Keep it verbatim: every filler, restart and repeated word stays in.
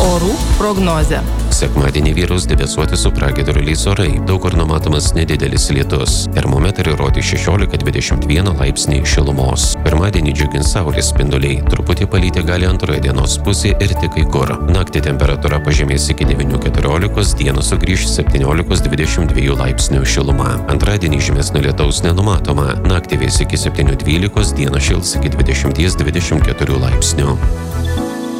Orų prognozė. Sekmadienį vyraus debesuoti su pragiedruliais orai. Daug kur numatomas nedidelis lietus. Termometrai rodys šešiolika dvidešimt vieną laipsnį šilumos. Pirmadienį džiugins saulės spinduliai. Truputį palyti gali antroje dienos pusėje ir tik kai kur. Naktį temperatūra pažemės iki devynių keturiolikos, dieną sugrįš septyniolikos dvidešimt dviejų laipsnių šiluma. Antradienį žymesnio lietaus nenumatoma. Naktį vės iki septynių dvylikos, dieną šils iki dvidešimties dvidešimt keturių laipsnių.